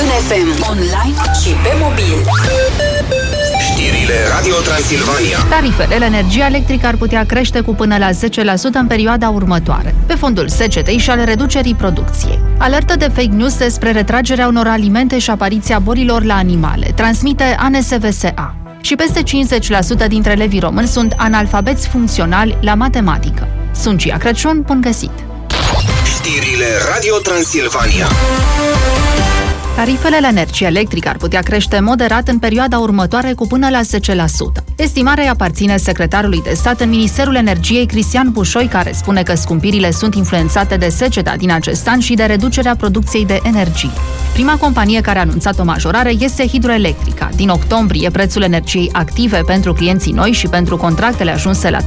în FM, online și pe mobil. Știrile Radio Transilvania. Tarifele la energia electrică ar putea crește cu până la 10% în perioada următoare, pe fondul secetei și al reducerii producției. Alertă de fake news despre retragerea unor alimente și apariția bolilor la animale, transmite ANSVSA. Și peste 50% dintre elevii români sunt analfabeți funcționali la matematică. Sunt Cia Crăciun, bun găsit! Știrile Radio Transilvania. Tarifele la energie electrică ar putea crește moderat în perioada următoare cu până la 10%. Estimarea aparține secretarului de stat în Ministerul Energiei, Cristian Bușoi, care spune că scumpirile sunt influențate de seceta din acest an și de reducerea producției de energie. Prima companie care a anunțat o majorare este Hidroelectrica. Din octombrie, prețul energiei active pentru clienții noi și pentru contractele ajunse la